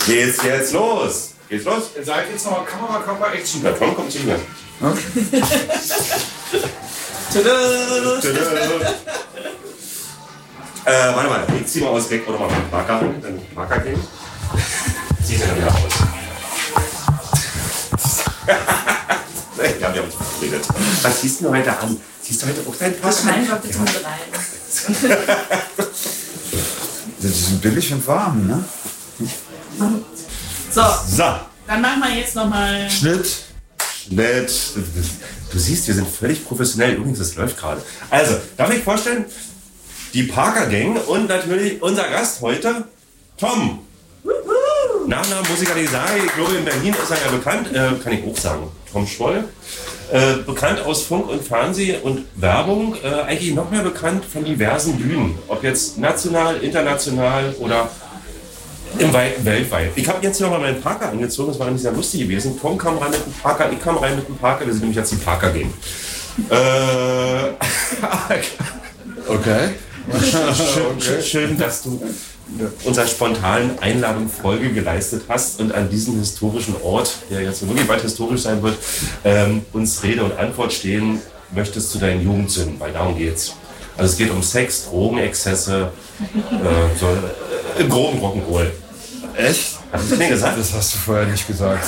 Geht's jetzt los? Geht's los? Ihr seid jetzt noch Kamera, Action. Na komm, komm zu mir. Okay. Warte mal, ich zieh mal aus weg oder mal meinen Parker an, dann Parker gehen. Zieh sie dann wieder aus. Ja, wir haben uns verabredet. Was ziehst du heute an? Ziehst du heute auch deinen Parker an? Nein, war bitte mit rein. Die sind billig und warm, ne? So, So, dann machen wir jetzt nochmal. Schnitt. nett. Du siehst, wir sind völlig professionell. Übrigens, das läuft gerade. Also, darf ich vorstellen, die Parker Gang und natürlich unser Gast heute, Tom. Nachname muss ich gar nicht sagen. Ich glaube, in Berlin ist er ja bekannt. Kann ich auch sagen. Tom Schwoll. Bekannt aus Funk und Fernsehen und Werbung. Eigentlich noch mehr bekannt von diversen Bühnen. Ob jetzt national, international oder im Weiten weltweit. Ich habe jetzt noch mal meinen Parker angezogen. Das war nämlich sehr lustig gewesen. Tom kam rein mit dem Parker, ich kam rein mit dem Parker. Wir sind nämlich jetzt die Parker Gang. Okay. Schön, dass du unserer spontanen Einladung Folge geleistet hast und an diesem historischen Ort, der jetzt wirklich bald historisch sein wird, uns Rede und Antwort stehen möchtest zu deinen Jugendsünden, weil darum geht's. Also es geht um Sex, Drogenexzesse, im groben Rock'n'Roll. Echt? Hast du das nicht gesagt? Das hast du vorher nicht gesagt.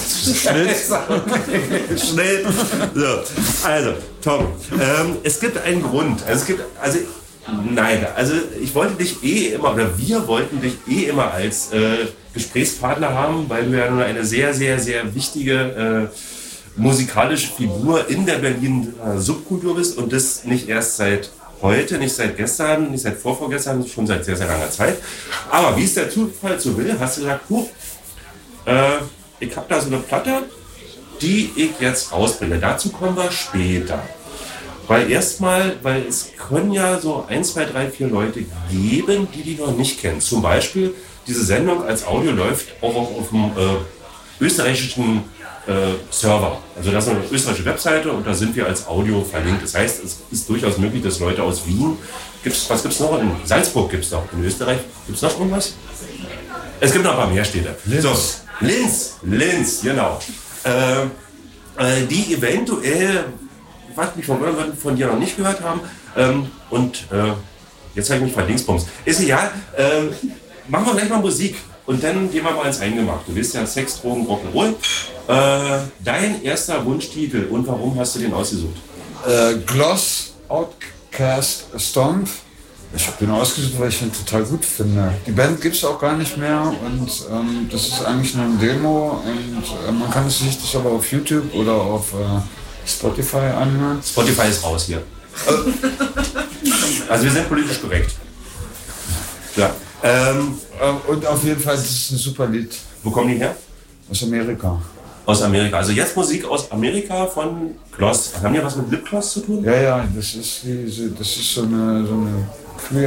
Schnell. So, also, Tom, es gibt einen Grund. Ich wollte dich wir wollten dich immer als Gesprächspartner haben, weil du ja nun eine sehr, sehr, sehr wichtige musikalische Figur in der Berlin Subkultur bist und das nicht erst seit heute, nicht seit gestern, nicht seit vorvorgestern, schon seit sehr, sehr langer Zeit. Aber wie es der Zufall so will, hast du gesagt, ich habe da so eine Platte, die ich jetzt rausbringe. Dazu kommen wir später. Weil es können ja so 1, 2, 3, 4 Leute geben, die noch nicht kennen. Zum Beispiel, diese Sendung als Audio läuft auch auf dem österreichischen Server. Also das ist eine österreichische Webseite und da sind wir als Audio verlinkt. Das heißt, es ist durchaus möglich, dass Leute aus Wien, was gibt es noch? In Salzburg gibt es noch, in Österreich gibt es noch irgendwas? Es gibt noch ein paar mehr Städte. Linz. So, Linz, genau. Die eventuell, was mich von dir noch nicht gehört haben, jetzt habe ich mich verdingsbums. Ist egal, machen wir gleich mal Musik. Und dann gehen wir mal ins Eingemachte. Du willst ja Sex, Drogen, Rock'n'Roll. Dein erster Wunschtitel und warum hast du den ausgesucht? Gloss, Outcast, Stomp. Ich habe den ausgesucht, weil ich ihn total gut finde. Die Band gibt es auch gar nicht mehr und das ist eigentlich nur eine Demo und man kann sich das aber auf YouTube oder auf Spotify anhören. Spotify ist raus hier. Also wir sind politisch korrekt. Ja. Und auf jeden Fall, das ist ein super Lied. Wo kommen die her? Aus Amerika. Aus Amerika. Also jetzt Musik aus Amerika von Gloss. Haben die was mit Lipgloss zu tun? Ja, das ist so eine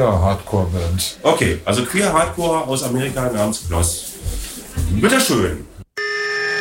Queer-Hardcore-Band. Okay, also Queer Hardcore aus Amerika namens Gloss. Bitteschön.